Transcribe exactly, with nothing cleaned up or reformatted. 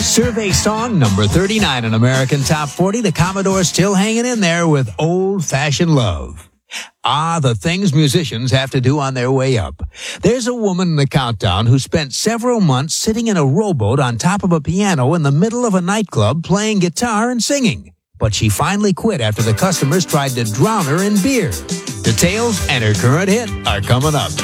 Survey song number thirty-nine in American Top forty. The Commodores still hanging in there with Old-Fashioned Love. Ah, the things musicians have to do on their way up. There's a woman in the countdown who spent several months sitting in a rowboat on top of a piano in the middle of a nightclub playing guitar and singing. But she finally quit after the customers tried to drown her in beer. Details and her current hit are coming up.